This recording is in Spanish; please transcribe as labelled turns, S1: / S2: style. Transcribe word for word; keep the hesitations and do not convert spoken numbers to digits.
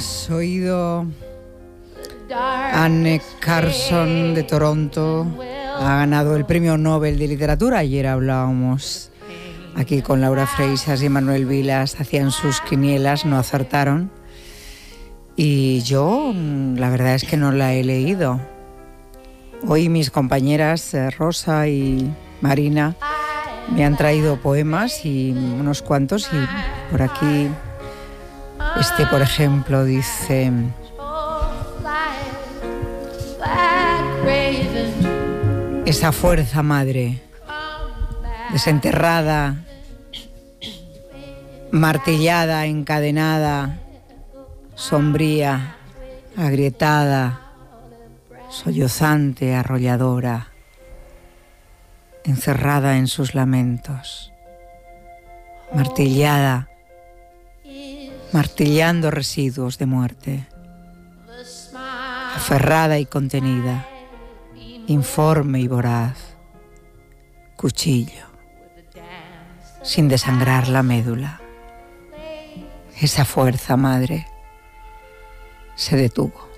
S1: Has oído Anne Carson de Toronto, ha ganado el Premio Nobel de Literatura. Ayer hablábamos aquí con Laura Freixas y Manuel Vilas, hacían sus quinielas, no acertaron. Y yo, la verdad es que no la he leído. Hoy mis compañeras Rosa y Marina me han traído poemas y unos cuantos, y por aquí este, por ejemplo, dice: esa fuerza madre, desenterrada, martillada, encadenada, sombría, agrietada, sollozante, arrolladora, encerrada en sus lamentos, martillada, martillando residuos de muerte, aferrada y contenida, informe y voraz, cuchillo, sin desangrar la médula. Esa fuerza madre se detuvo.